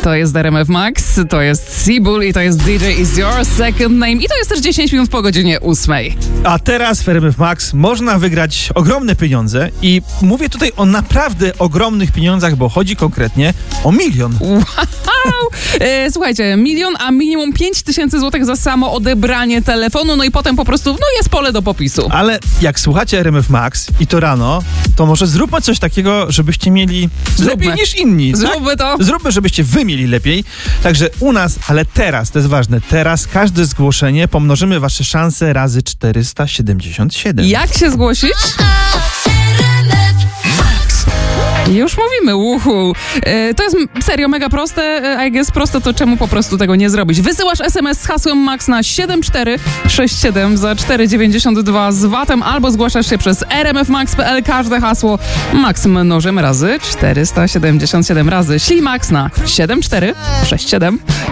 To jest RMF Max, to jest Seabull i to jest DJ Is Your Second Name i to jest też 10 minut po godzinie 8. A teraz w RMF Max można wygrać ogromne pieniądze i mówię tutaj o naprawdę ogromnych pieniądzach, bo chodzi konkretnie o 1 000 000. Wow! Słuchajcie, 1 000 000, a minimum 5 000 złotych za samo odebranie telefonu, no i potem po prostu, jest pole do popisu. Ale jak słuchacie RMF Max i to rano, to może zróbmy coś takiego, żebyście mieli lepiej niż inni. Zróbmy to. Zróbmy, żebyście wy mieli lepiej. Także u nas, ale teraz, to jest ważne, teraz każde zgłoszenie pomnożymy wasze szanse razy 477. Jak się zgłosić? Już mówimy, uhu. To jest serio mega proste, a jak jest proste, to czemu po prostu tego nie zrobić? Wysyłasz SMS z hasłem MAX na 7467 za 4,92 z VAT-em albo zgłaszasz się przez rmfmax.pl. Każde hasło MAX mnożymy razy 477 razy. Ślij MAX na 7467.